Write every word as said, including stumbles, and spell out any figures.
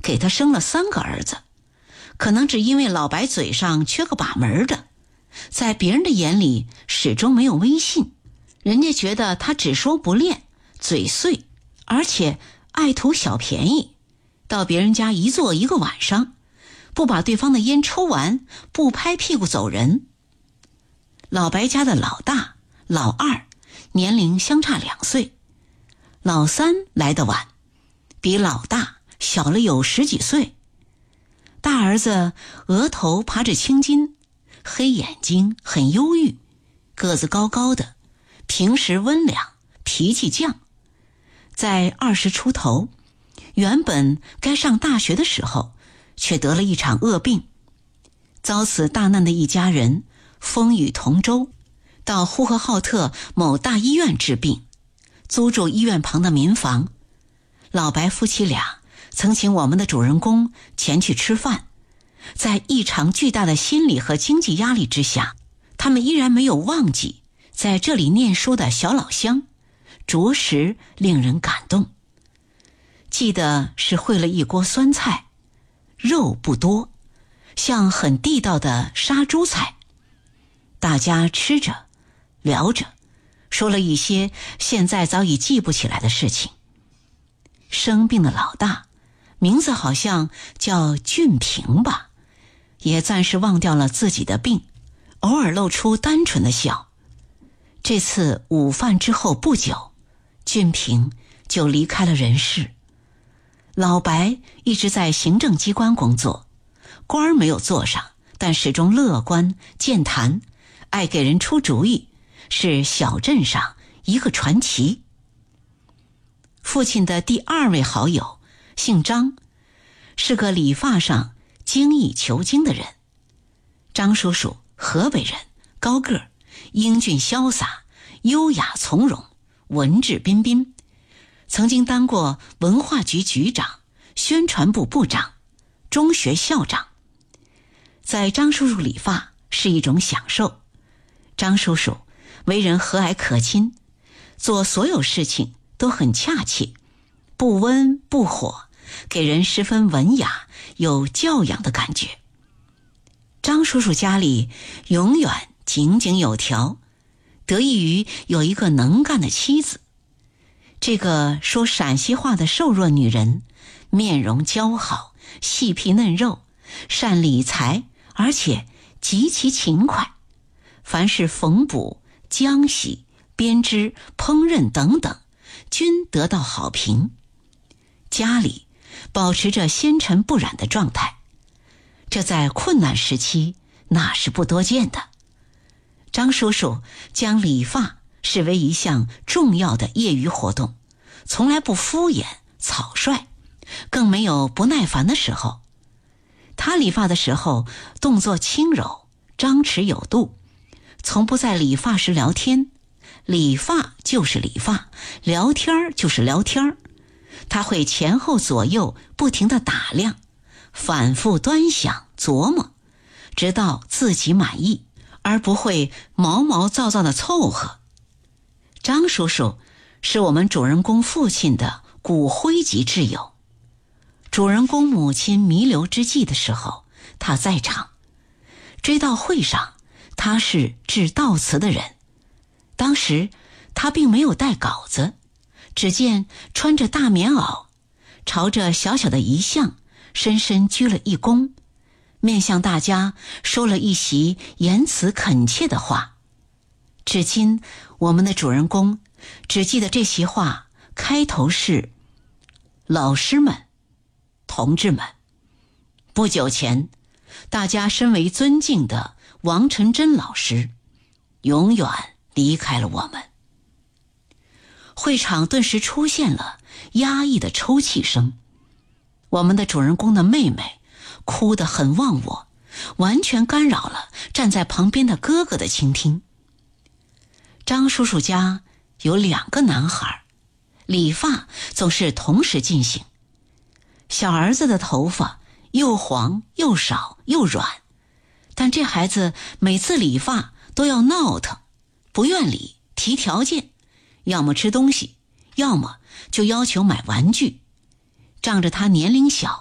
给他生了三个儿子，可能只因为老白嘴上缺个把门的，在别人的眼里始终没有威信，人家觉得他只说不练，嘴碎，而且爱图小便宜，到别人家一坐一个晚上，不把对方的烟抽完，不拍屁股走人。老白家的老大、老二年龄相差两岁，老三来得晚，比老大小了有十几岁。大儿子额头爬着青筋，黑眼睛，很忧郁，个子高高的，平时温良，脾气犟。在二十出头，原本该上大学的时候，却得了一场恶病，遭此大难的一家人风雨同舟，到呼和浩特某大医院治病，租住医院旁的民房。老白夫妻俩曾请我们的主人公前去吃饭，在异常巨大的心理和经济压力之下，他们依然没有忘记在这里念书的小老乡，着实令人感动。记得是烩了一锅酸菜，肉不多，像很地道的杀猪菜。大家吃着聊着，说了一些现在早已记不起来的事情。生病的老大名字好像叫俊平吧，也暂时忘掉了自己的病，偶尔露出单纯的笑。这次午饭之后不久，俊平就离开了人世。老白一直在行政机关工作，官儿没有做上，但始终乐观健谈，爱给人出主意，是小镇上一个传奇。父亲的第二位好友姓张，是个理发上精益求精的人。张叔叔河北人，高个儿，英俊潇洒，优雅从容，文质彬彬，曾经当过文化局局长、宣传部部长、中学校长。在张叔叔理发是一种享受。张叔叔为人和蔼可亲，做所有事情都很恰切，不温不火，给人十分文雅有教养的感觉。张叔叔家里永远井井有条，得益于有一个能干的妻子。这个说陕西话的瘦弱女人，面容姣好，细皮嫩肉，善理财，而且极其勤快，凡是缝补、浆洗、编织、烹饪等等，均得到好评。家里保持着纤尘不染的状态，这在困难时期那是不多见的。张叔叔将理发视为一项重要的业余活动，从来不敷衍草率，更没有不耐烦的时候。他理发的时候动作轻柔，张弛有度，从不在理发时聊天，理发就是理发，聊天就是聊天。他会前后左右不停地打量，反复端详琢磨，直到自己满意，而不会毛毛躁躁地凑合。张叔叔是我们主人公父亲的骨灰级挚友。主人公母亲弥留之际的时候，他在场。追悼会上，他是致悼词的人。当时他并没有带稿子，只见穿着大棉袄，朝着小小的遗像深深鞠了一躬，面向大家说了一席言辞恳切的话。至今我们的主人公只记得这席话开头是：老师们，同志们。不久前，大家深为尊敬的王晨真老师永远离开了我们。会场顿时出现了压抑的抽泣声。我们的主人公的妹妹哭得很忘我，完全干扰了站在旁边的哥哥的倾听。张叔叔家有两个男孩，理发总是同时进行。小儿子的头发又黄又少又软，但这孩子每次理发都要闹腾，不愿理，提条件，要么吃东西，要么就要求买玩具。仗着他年龄小，